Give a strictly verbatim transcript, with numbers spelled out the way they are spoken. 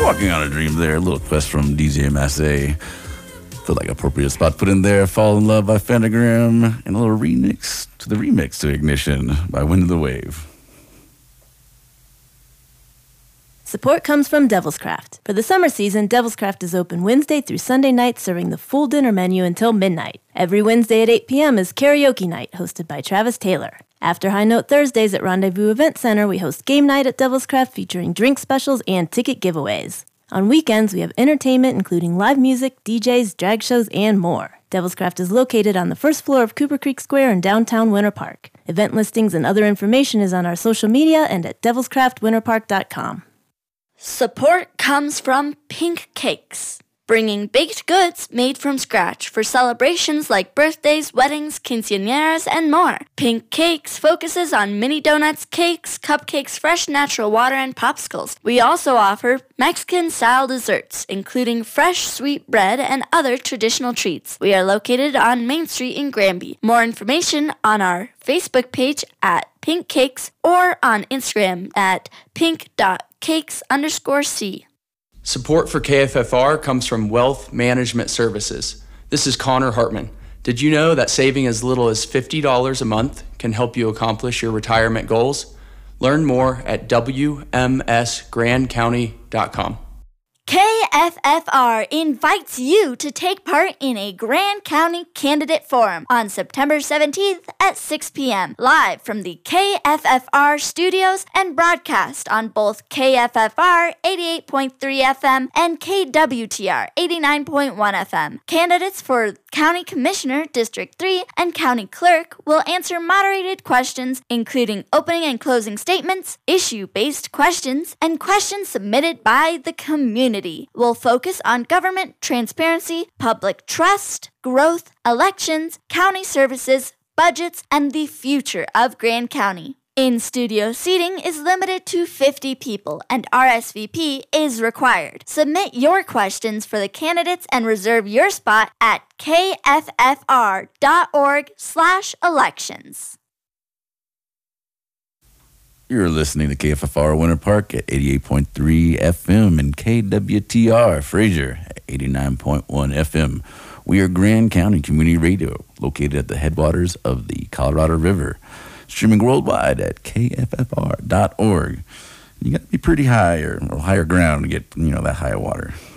Walking on a Dream there. A little quest from D J Massey. Feel like appropriate spot to put in there. Fall in Love by Phantogram. And a little remix to the remix to Ignition by Wind of the Wave. Support comes from Devil's Craft. For the summer season, Devil's Craft is open Wednesday through Sunday nights, serving the full dinner menu until midnight. Every Wednesday at eight p.m. is karaoke night, hosted by Travis Taylor. After High Note Thursdays at Rendezvous Event Center, we host game night at Devil's Craft featuring drink specials and ticket giveaways. On weekends, we have entertainment including live music, D Js, drag shows, and more. Devil's Craft is located on the first floor of Cooper Creek Square in downtown Winter Park. Event listings and other information is on our social media and at devils craft winter park dot com. Support comes from Pink Cakes, bringing baked goods made from scratch for celebrations like birthdays, weddings, quinceañeras, and more. Pink Cakes focuses on mini donuts, cakes, cupcakes, fresh natural water, and popsicles. We also offer Mexican-style desserts, including fresh sweet bread and other traditional treats. We are located on Main Street in Granby. More information on our Facebook page at Pink Cakes or on Instagram at pink.cakes underscore C. Support for K F F R comes from Wealth Management Services. This is Connor Hartman. Did you know that saving as little as fifty dollars a month can help you accomplish your retirement goals? Learn more at w m s grand county dot com. K F F R invites you to take part in a Grand County Candidate Forum on September seventeenth at six p.m. live from the K F F R studios and broadcast on both K F F R eighty-eight point three F M and K W T R eighty-nine point one F M. Candidates for County Commissioner, District three, and County Clerk will answer moderated questions, including opening and closing statements, issue-based questions, and questions submitted by the community. Will focus on government transparency, public trust, growth, elections, county services, budgets, and the future of Grand County. In-studio seating is limited to fifty people, and R S V P is required. Submit your questions for the candidates and reserve your spot at k f f r dot org slash elections. You're listening to K F F R Winter Park at eighty-eight point three F M and K W T R Fraser at eighty-nine point one F M. We are Grand County Community Radio, located at the headwaters of the Colorado River. Streaming worldwide at k f f r dot org. You got to be pretty high or, or higher ground to get, you know, that high water.